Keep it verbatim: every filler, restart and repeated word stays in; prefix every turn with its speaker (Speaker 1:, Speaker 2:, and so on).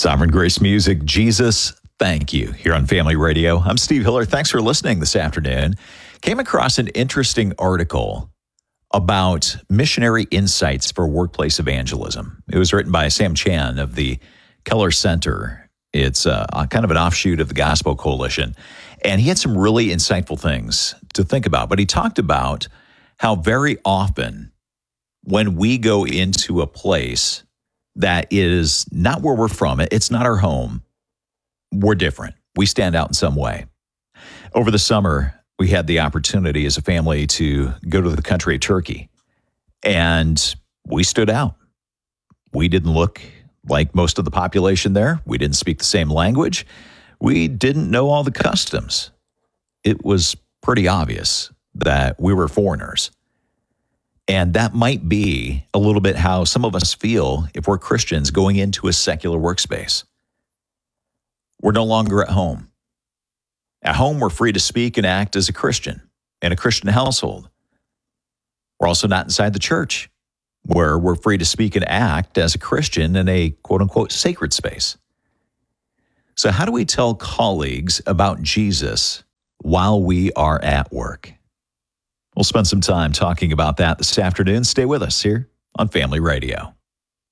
Speaker 1: Sovereign Grace Music, Jesus, Thank You, here on Family Radio. I'm Steve Hiller. Thanks for listening this afternoon. Came across an interesting article about missionary insights for workplace evangelism. It was written by Sam Chan of the Keller Center. It's uh, kind of an offshoot of the Gospel Coalition. And he had some really insightful things to think about. But he talked about how very often when we go into a place that is not where we're from, it's not our home, we're different. We stand out in some way. Over the summer, we had the opportunity as a family to go to the country of Turkey, and we stood out. We didn't look like most of the population there. We didn't speak the same language. We didn't know all the customs. It was pretty obvious that we were foreigners. And that might be a little bit how some of us feel if we're Christians going into a secular workspace. We're no longer at home. At home, we're free to speak and act as a Christian in a Christian household. We're also not inside the church, where we're free to speak and act as a Christian in a quote-unquote sacred space. So how do we tell colleagues about Jesus while we are at work? We'll spend some time talking about that this afternoon. Stay with us here on Family Radio.